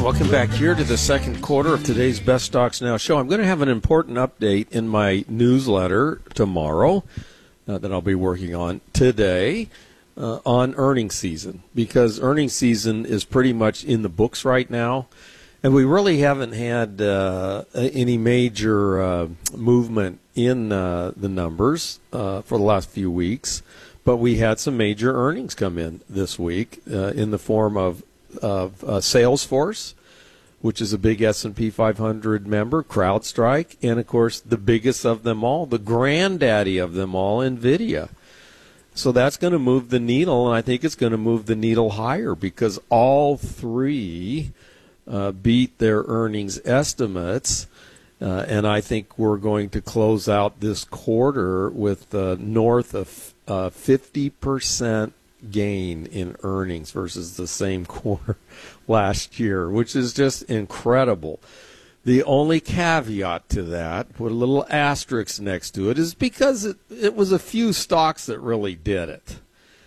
Welcome back here to the second quarter of today's Best Stocks Now show. I'm going to have an important update in my newsletter tomorrow that I'll be working on today on earnings season, because earnings season is pretty much in the books right now, and we really haven't had any major movement in the numbers for the last few weeks, but we had some major earnings come in this week in the form of Salesforce, which is a big S&P 500 member, CrowdStrike, and, of course, the biggest of them all, the granddaddy of them all, NVIDIA. So that's going to move the needle, and I think it's going to move the needle higher because all three beat their earnings estimates, and I think we're going to close out this quarter with north of 50% gain in earnings versus the same quarter last year, which is just incredible. The only caveat to that, put a little asterisk next to it, is because it was a few stocks that really did it.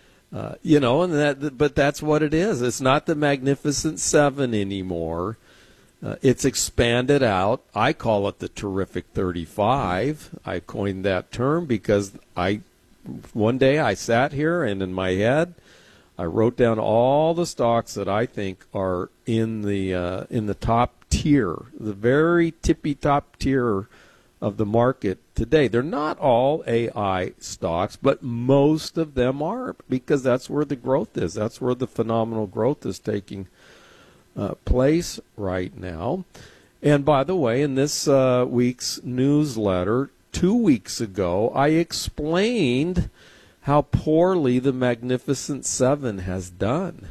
But that's what it is. It's not the Magnificent Seven anymore. It's expanded out. I call it the Terrific 35. I coined that term because one day I sat here and in my head I wrote down all the stocks that I think are in the top tier, the very tippy top tier of the market today. They're not all AI stocks, but most of them are, because that's where the growth is. That's where the phenomenal growth is taking place right now. And by the way, in this week's newsletter, 2 weeks ago, I explained how poorly the Magnificent Seven has done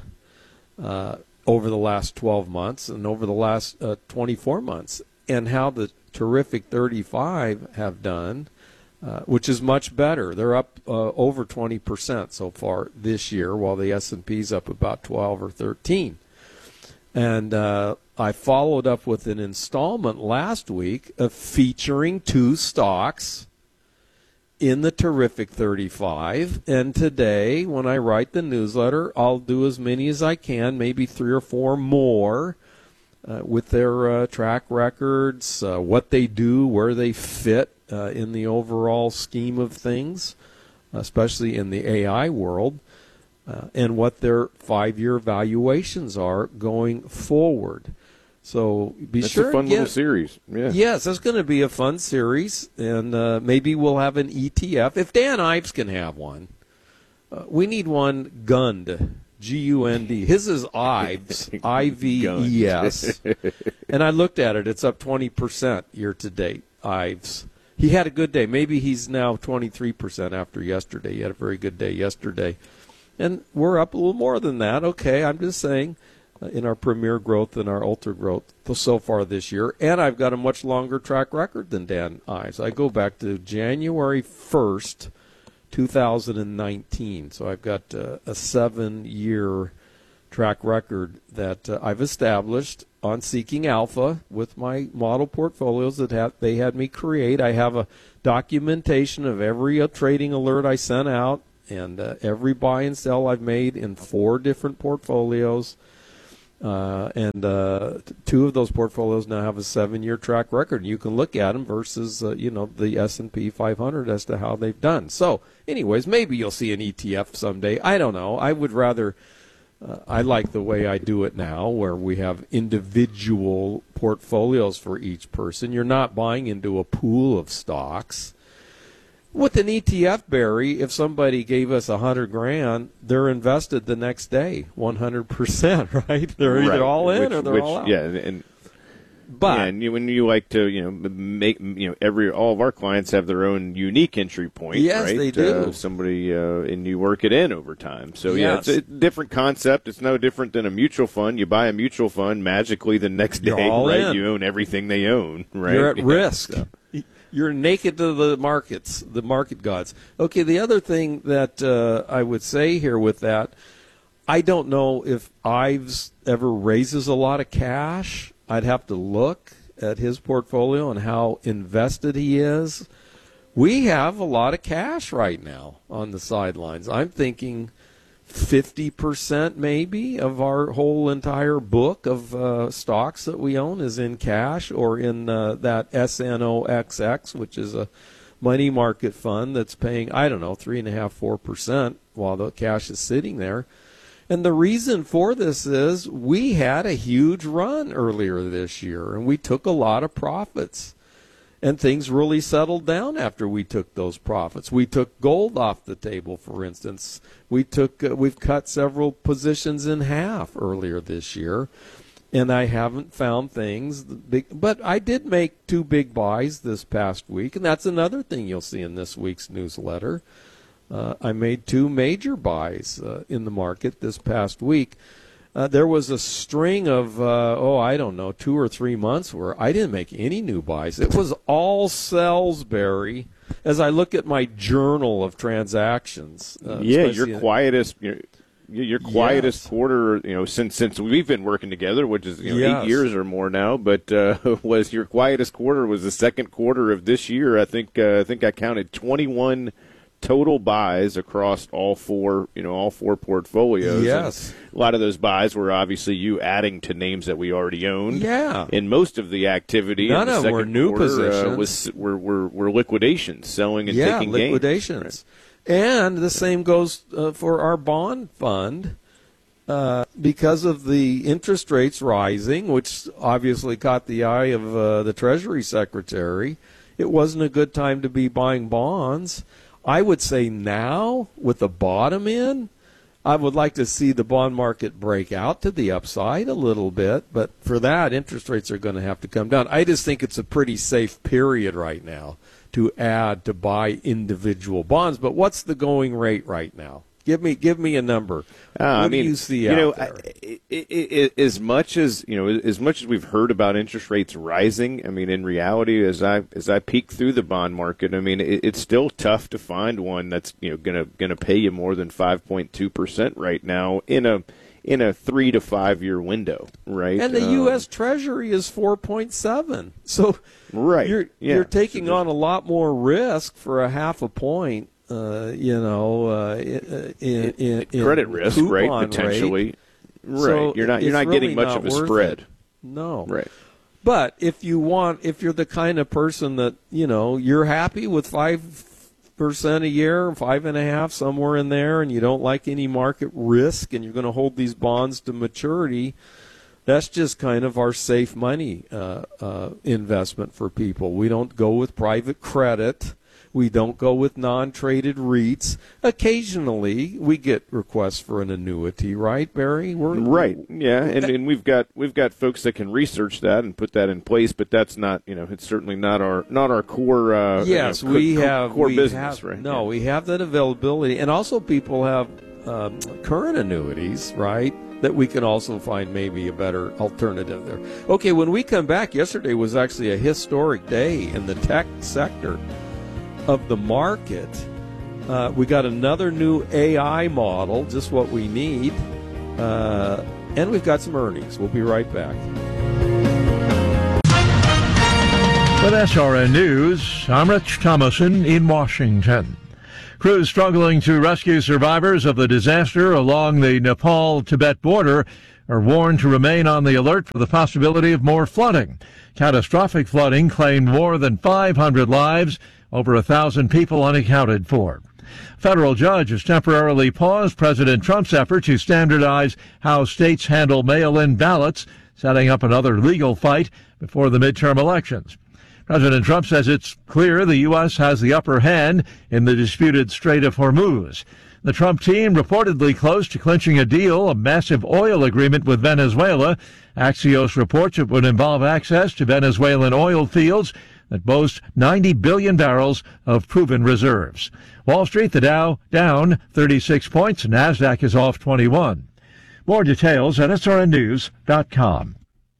over the last 12 months and over the last 24 months, and how the Terrific 35 have done, which is much better. They're up over 20% so far this year, while the S&P's up about 12 or 13. And I followed up with an installment last week of featuring two stocks in the Terrific 35. And today, when I write the newsletter, I'll do as many as I can, maybe 3 or 4 more, with their track records, what they do, where they fit in the overall scheme of things, especially in the AI world. And what their 5-year valuations are going forward. So that's a fun little series. Yeah. Yes, that's going to be a fun series, and maybe we'll have an ETF. If Dan Ives can have one, we need one GUND, G-U-N-D. His is Ives, I-V-E-S. And I looked at it. It's up 20% year-to-date, Ives. He had a good day. Maybe he's now 23% after yesterday. He had a very good day yesterday. And we're up a little more than that. Okay, I'm just saying, in our Premier Growth and our Ultra Growth so far this year. And I've got a much longer track record than Dan Ives. I go back to January 1st, 2019. So I've got a 7-year track record that I've established on Seeking Alpha with my model portfolios that they had me create. I have a documentation of every trading alert I sent out, and every buy and sell I've made in 4 different portfolios. And 2 of those portfolios now have a 7-year track record. You can look at them versus, the S&P 500 as to how they've done. So, anyways, maybe you'll see an ETF someday. I don't know. I would rather, I like the way I do it now, where we have individual portfolios for each person. You're not buying into a pool of stocks. With an ETF, Barry, if somebody gave us $100,000, they're invested the next day, 100%, right? They're either all in or they're all out. Yeah, when you like to, make, all of our clients have their own unique entry point. Yes, right? they do. Somebody and you work it in over time. So it's a different concept. It's no different than a mutual fund. You buy a mutual fund, magically the next day, right? You own everything they own, right? You're at risk. So. You're naked to the markets, the market gods. Okay, the other thing that I would say here with that, I don't know if Ives ever raises a lot of cash. I'd have to look at his portfolio and how invested he is. We have a lot of cash right now on the sidelines. I'm thinking 50% maybe of our whole entire book of stocks that we own is in cash or in that SNOXX, which is a money market fund that's paying, 3.5-4% while the cash is sitting there. And the reason for this is we had a huge run earlier this year, and we took a lot of profits. And things really settled down after we took those profits. We took gold off the table, for instance. We've cut several positions in half earlier this year, and I haven't found things big. But I did make 2 big buys this past week, and that's another thing you'll see in this week's newsletter. I made 2 major buys in the market this past week. There was a string of, 2 or 3 months where I didn't make any new buys. It was all sells, Barry, as I look at my journal of transactions. Your quietest quarter, since we've been working together, which is 8 years or more now, but was your quietest quarter was the second quarter of this year. I think I counted 21 total buys across all four portfolios. Yes. And a lot of those buys were obviously you adding to names that we already owned. Yeah. And most of the activity none in the of them were second new quarter, positions. were liquidations, selling and taking gains. Liquidations. Right. And the same goes for our bond fund. Because of the interest rates rising, which obviously caught the eye of the Treasury Secretary, it wasn't a good time to be buying bonds. I would say now, with the bottom in, I would like to see the bond market break out to the upside a little bit. But for that, interest rates are going to have to come down. I just think it's a pretty safe period right now to buy individual bonds. But what's the going rate right now? Give me a number. What do you see out there? As much as we've heard about interest rates rising, I mean, in reality, as I peek through the bond market, I mean, it's still tough to find one that's gonna pay you more than 5.2% right now in a 3 to 5 year window, right? And the U.S. Treasury is 4.7. So right, you're taking on a lot more risk for a half a point. In credit risk, right? Potentially, rate. Right? So you're not really getting much of a spread. No, right? But if you're the kind of person that you're happy with 5% a year, 5.5%, somewhere in there, and you don't like any market risk, and you're going to hold these bonds to maturity. That's just kind of our safe money investment for people. We don't go with private credit. We don't go with non-traded REITs. Occasionally, we get requests for an annuity, right, Barry? Right. Yeah, and we've got folks that can research that and put that in place, but that's not, it's certainly not our core. Yes, core business, right? No, we have that availability, and also people have current annuities, right? That we can also find maybe a better alternative there. Okay, when we come back, yesterday was actually a historic day in the tech sector of the market. We got another new AI model, just what we need, and we've got some earnings. We'll be right back. With SRN News, I'm Rich Thomason in Washington. Crews struggling to rescue survivors of the disaster along the Nepal-Tibet border are warned to remain on the alert for the possibility of more flooding. Catastrophic flooding claimed more than 500 lives, over 1,000 people unaccounted for. Federal judge has temporarily paused President Trump's effort to standardize how states handle mail-in ballots, setting up another legal fight before the midterm elections. President Trump says it's clear the U.S. has the upper hand in the disputed Strait of Hormuz. The Trump team reportedly close to clinching a deal, a massive oil agreement with Venezuela. Axios reports it would involve access to Venezuelan oil fields that boast 90 billion barrels of proven reserves. Wall Street, the Dow down 36 points. NASDAQ is off 21. More details at srnnews.com.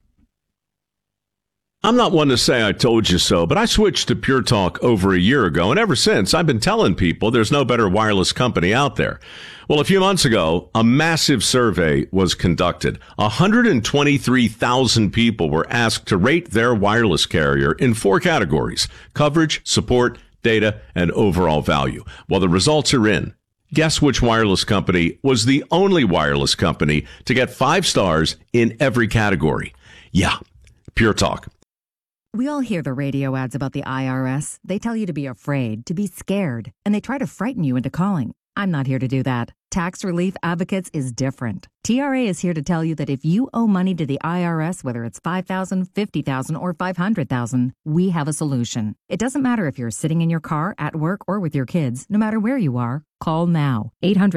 I'm not one to say I told you so, but I switched to Pure Talk over a year ago, and ever since I've been telling people there's no better wireless company out there. Well, a few months ago, a massive survey was conducted. 123,000 people were asked to rate their wireless carrier in 4 categories: coverage, support, data, and overall value. Well, the results are in. Guess which wireless company was the only wireless company to get 5 stars in every category? Yeah, Pure Talk. We all hear the radio ads about the IRS. They tell you to be afraid, to be scared, and they try to frighten you into calling. I'm not here to do that. Tax Relief Advocates is different. TRA is here to tell you that if you owe money to the IRS, whether it's $5,000, $50,000, or $500,000, we have a solution. It doesn't matter if you're sitting in your car, at work, or with your kids. No matter where you are, call now.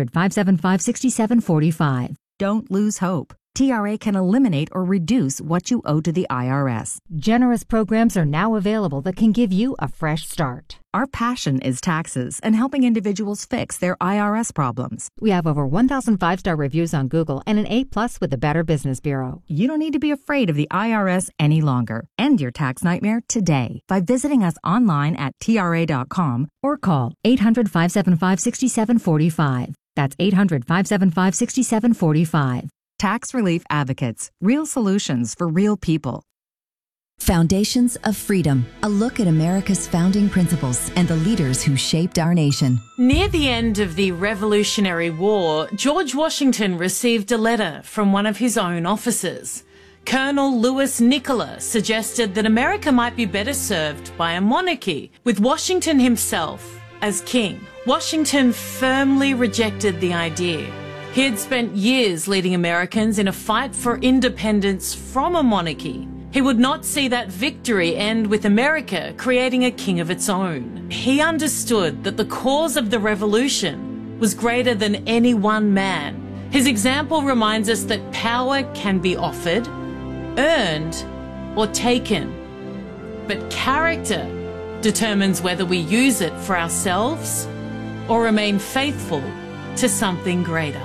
800-575-6745. Don't lose hope. TRA can eliminate or reduce what you owe to the IRS. Generous programs are now available that can give you a fresh start. Our passion is taxes and helping individuals fix their IRS problems. We have over 1,000 5-star reviews on Google and an A+ with the Better Business Bureau. You don't need to be afraid of the IRS any longer. End your tax nightmare today by visiting us online at TRA.com or call 800-575-6745. That's 800-575-6745. Tax Relief Advocates. Real solutions for real people. Foundations of Freedom, a look at America's founding principles and the leaders who shaped our nation. Near the end of the Revolutionary War, George Washington received a letter from one of his own officers. Colonel Louis Nicola suggested that America might be better served by a monarchy, with Washington himself as king. Washington firmly rejected the idea. He had spent years leading Americans in a fight for independence from a monarchy. He would not see that victory end with America creating a king of its own. He understood that the cause of the revolution was greater than any one man. His example reminds us that power can be offered, earned, or taken. But character determines whether we use it for ourselves or remain faithful to something greater.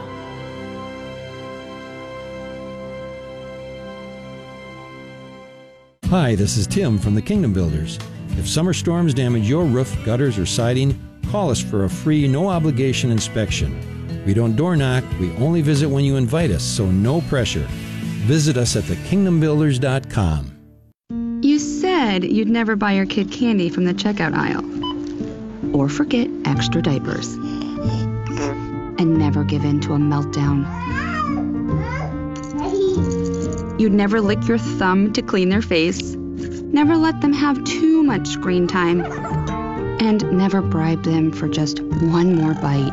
Hi, this is Tim from the Kingdom Builders. If summer storms damage your roof, gutters, or siding, call us for a free, no-obligation inspection. We don't door knock, we only visit when you invite us, so no pressure. Visit us at thekingdombuilders.com. You said you'd never buy your kid candy from the checkout aisle. Or forget extra diapers. And never give in to a meltdown. You'd never lick your thumb to clean their face, never let them have too much screen time, and never bribe them for just one more bite.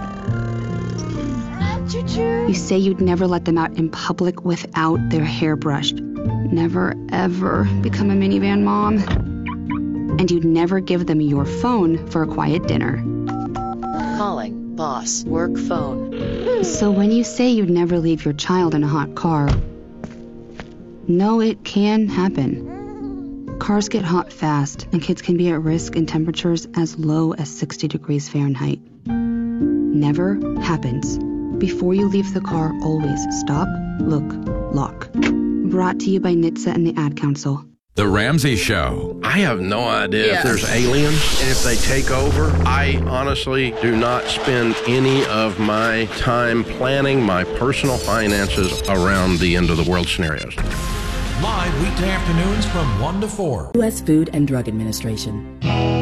You say you'd never let them out in public without their hair brushed, never ever become a minivan mom, and you'd never give them your phone for a quiet dinner. Calling boss work phone. So when you say you'd never leave your child in a hot car, no, it can happen. Cars get hot fast, and kids can be at risk in temperatures as low as 60 degrees Fahrenheit. Never happens. Before you leave the car, always stop, look, lock. Brought to you by NHTSA and the Ad Council. The Ramsey Show. I have no idea if there's aliens and if they take over. I honestly do not spend any of my time planning my personal finances around the end of the world scenarios. Live weekday afternoons from 1 to 4. U.S. Food and Drug Administration.